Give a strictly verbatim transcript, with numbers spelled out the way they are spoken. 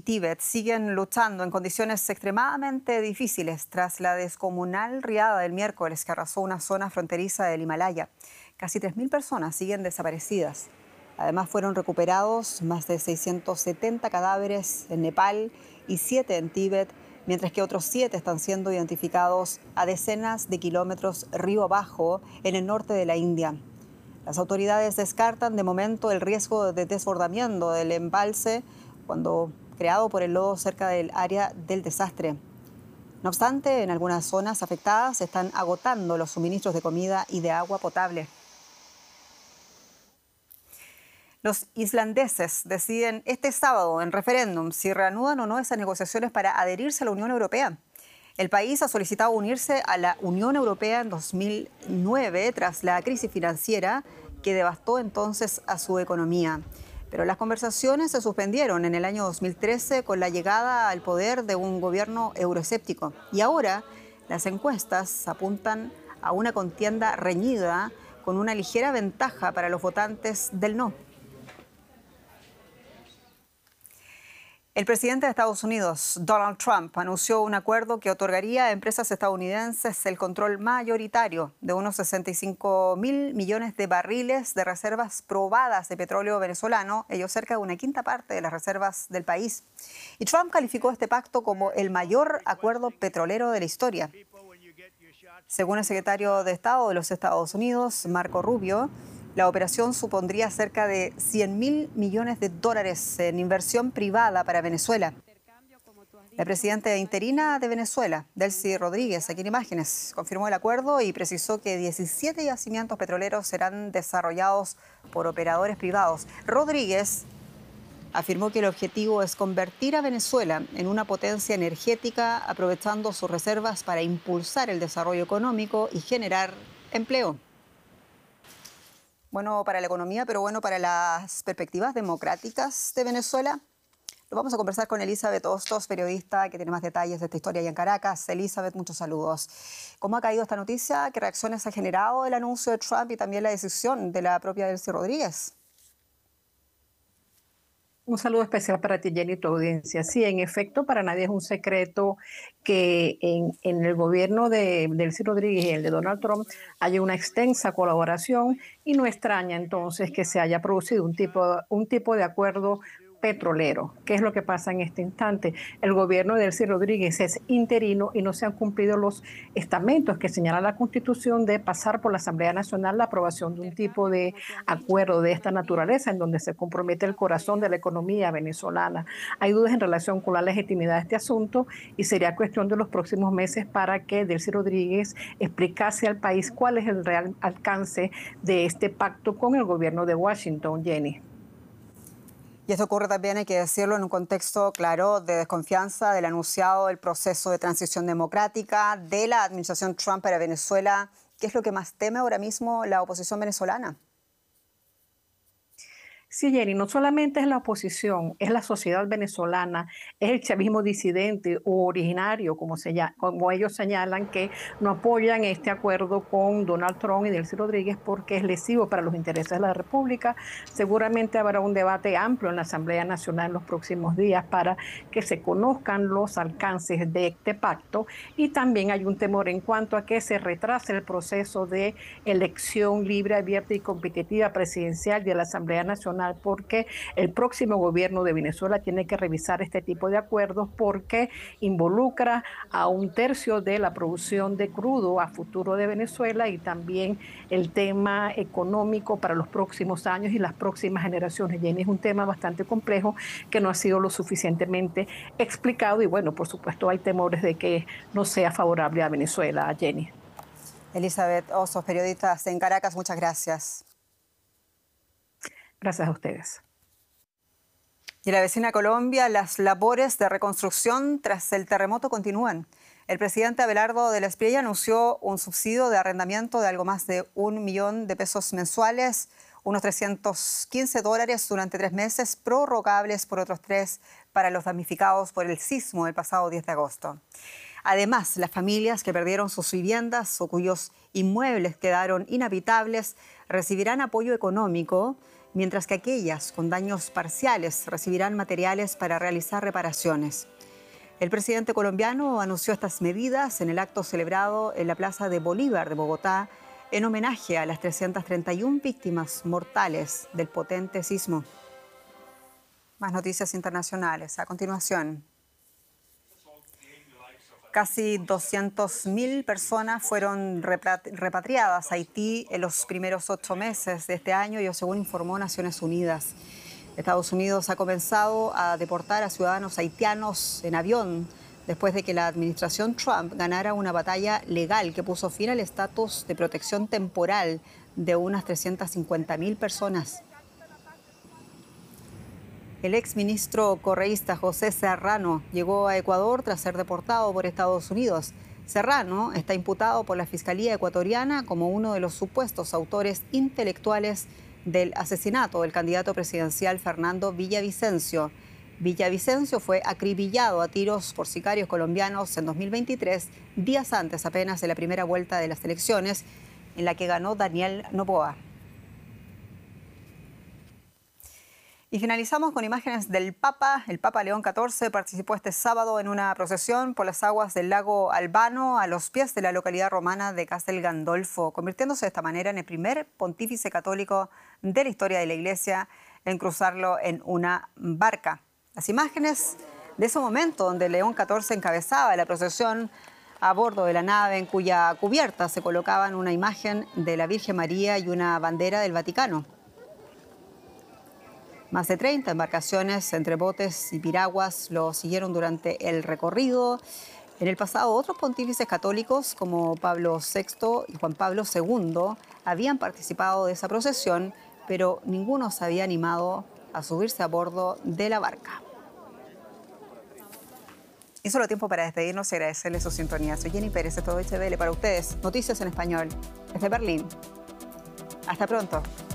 Tíbet siguen luchando en condiciones extremadamente difíciles tras la descomunal riada del miércoles que arrasó una zona fronteriza del Himalaya. Casi tres mil personas siguen desaparecidas. Además, fueron recuperados más de seiscientos setenta cadáveres en Nepal y siete en Tíbet, mientras que otros siete están siendo identificados a decenas de kilómetros río abajo en el norte de la India. Las autoridades descartan de momento el riesgo de desbordamiento del embalse cuando creado por el lodo cerca del área del desastre. No obstante, en algunas zonas afectadas se están agotando los suministros de comida y de agua potable. Los islandeses deciden este sábado en referéndum si reanudan o no esas negociaciones para adherirse a la Unión Europea. El país ha solicitado unirse a la Unión Europea en dos mil nueve tras la crisis financiera que devastó entonces a su economía. Pero las conversaciones se suspendieron en el año dos mil trece con la llegada al poder de un gobierno euroescéptico. Y ahora las encuestas apuntan a una contienda reñida con una ligera ventaja para los votantes del no. El presidente de Estados Unidos, Donald Trump, anunció un acuerdo que otorgaría a empresas estadounidenses el control mayoritario de unos sesenta y cinco mil millones de barriles de reservas probadas de petróleo venezolano, ello cerca de una quinta parte de las reservas del país. Y Trump calificó este pacto como el mayor acuerdo petrolero de la historia. Según el secretario de Estado de los Estados Unidos, Marco Rubio, la operación supondría cerca de cien mil millones de dólares en inversión privada para Venezuela. La presidenta interina de Venezuela, Delcy Rodríguez, aquí en imágenes, confirmó el acuerdo y precisó que diecisiete yacimientos petroleros serán desarrollados por operadores privados. Rodríguez afirmó que el objetivo es convertir a Venezuela en una potencia energética, aprovechando sus reservas para impulsar el desarrollo económico y generar empleo. Bueno para la economía, pero bueno para las perspectivas democráticas de Venezuela. Lo vamos a conversar con Elizabeth Hostos, periodista que tiene más detalles de esta historia allá en Caracas. Elizabeth, muchos saludos. ¿Cómo ha caído esta noticia? ¿Qué reacciones ha generado el anuncio de Trump y también la decisión de la propia Delcy Rodríguez? Un saludo especial para ti, Jenny, y tu audiencia. Sí, en efecto, para nadie es un secreto que en, en el gobierno de Delcy Rodríguez y el de Donald Trump haya una extensa colaboración y no extraña entonces que se haya producido un tipo, un tipo de acuerdo petrolero. ¿Qué es lo que pasa en este instante? El gobierno de Delcy Rodríguez es interino y no se han cumplido los estamentos que señala la Constitución de pasar por la Asamblea Nacional la aprobación de un tipo de acuerdo de esta naturaleza en donde se compromete el corazón de la economía venezolana. Hay dudas en relación con la legitimidad de este asunto y sería cuestión de los próximos meses para que Delcy Rodríguez explicase al país cuál es el real alcance de este pacto con el gobierno de Washington, Jenny. Y esto ocurre también, hay que decirlo, en un contexto claro de desconfianza del anunciado del proceso de transición democrática de la administración Trump para Venezuela. ¿Qué es lo que más teme ahora mismo la oposición venezolana? Sí, Jenny, no solamente es la oposición, es la sociedad venezolana, es el chavismo disidente o originario, como, se llama, como ellos señalan, que no apoyan este acuerdo con Donald Trump y Delcy Rodríguez porque es lesivo para los intereses de la República. Seguramente habrá un debate amplio en la Asamblea Nacional en los próximos días para que se conozcan los alcances de este pacto y también hay un temor en cuanto a que se retrase el proceso de elección libre, abierta y competitiva presidencial de la Asamblea Nacional, porque el próximo gobierno de Venezuela tiene que revisar este tipo de acuerdos porque involucra a un tercio de la producción de crudo a futuro de Venezuela y también el tema económico para los próximos años y las próximas generaciones. Jenny, es un tema bastante complejo que no ha sido lo suficientemente explicado y bueno, por supuesto hay temores de que no sea favorable a Venezuela, Jenny. Elizabeth Hostos, periodista en Caracas, muchas gracias. Gracias a ustedes. Y en la vecina Colombia, las labores de reconstrucción tras el terremoto continúan. El presidente Abelardo de la Espriella anunció un subsidio de arrendamiento de algo más de un millón de pesos mensuales, unos trescientos quince dólares durante tres meses, prorrogables por otros tres para los damnificados por el sismo del pasado diez de agosto. Además, las familias que perdieron sus viviendas o cuyos inmuebles quedaron inhabitables recibirán apoyo económico, mientras que aquellas con daños parciales recibirán materiales para realizar reparaciones. El presidente colombiano anunció estas medidas en el acto celebrado en la Plaza de Bolívar de Bogotá en homenaje a las trescientas treinta y una víctimas mortales del potente sismo. Más noticias internacionales a continuación. Casi doscientas mil personas fueron repatriadas a Haití en los primeros ocho meses de este año, y según informó Naciones Unidas. Estados Unidos ha comenzado a deportar a ciudadanos haitianos en avión después de que la administración Trump ganara una batalla legal que puso fin al estatus de protección temporal de unas trescientas cincuenta mil personas. El exministro correísta José Serrano llegó a Ecuador tras ser deportado por Estados Unidos. Serrano está imputado por la Fiscalía ecuatoriana como uno de los supuestos autores intelectuales del asesinato del candidato presidencial Fernando Villavicencio. Villavicencio fue acribillado a tiros por sicarios colombianos en dos mil veintitrés, días antes apenas de la primera vuelta de las elecciones, en la que ganó Daniel Noboa. Y finalizamos con imágenes del Papa. El Papa León catorce participó este sábado en una procesión por las aguas del lago Albano a los pies de la localidad romana de Castel Gandolfo, convirtiéndose de esta manera en el primer pontífice católico de la historia de la Iglesia en cruzarlo en una barca. Las imágenes de ese momento donde León catorce encabezaba la procesión a bordo de la nave en cuya cubierta se colocaban una imagen de la Virgen María y una bandera del Vaticano. Más de treinta embarcaciones entre botes y piraguas lo siguieron durante el recorrido. En el pasado, otros pontífices católicos como Pablo sexto y Juan Pablo segundo habían participado de esa procesión, pero ninguno se había animado a subirse a bordo de la barca. Y solo tiempo para despedirnos y agradecerles su sintonía. Soy Jenny Pérez, de Todo H B L para ustedes. Noticias en español desde Berlín. Hasta pronto.